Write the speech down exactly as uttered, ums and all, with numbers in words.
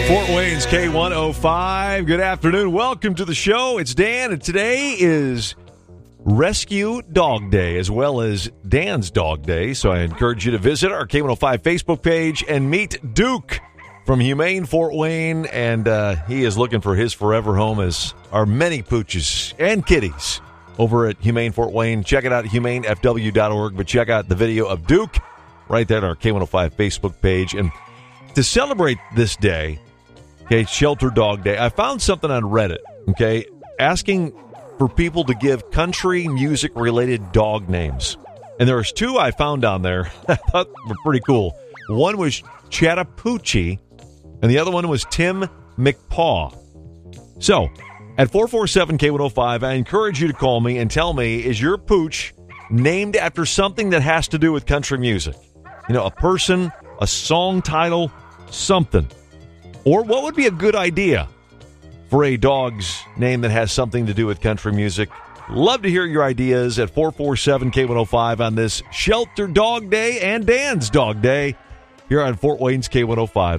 Fort Wayne's K one oh five. Good afternoon. Welcome to the show. It's Dan, and today is Rescue Dog Day as well as Dan's Dog Day. So I encourage you to visit our K one oh five Facebook page and meet Duke from Humane Fort Wayne. And uh, he is looking for his forever home, as are many pooches and kitties over at Humane Fort Wayne. Check it out at humane f w dot org. But check out the video of Duke right there on our K one oh five Facebook page. And to celebrate this day, okay, Shelter Dog Day, I found something on Reddit, okay, asking for people to give country music-related dog names. And there's two I found on there I thought were pretty cool. One was Chattahoochee, and the other one was Tim McPaw. So, at four four seven K one oh five, I encourage you to call me and tell me, is your pooch named after something that has to do with country music? You know, a person, a song title, something. Or what would be a good idea for a dog's name that has something to do with country music? Love to hear your ideas at four four seven K one oh five on this Shelter Dog Day and Dan's Dog Day here on Fort Wayne's K one oh five.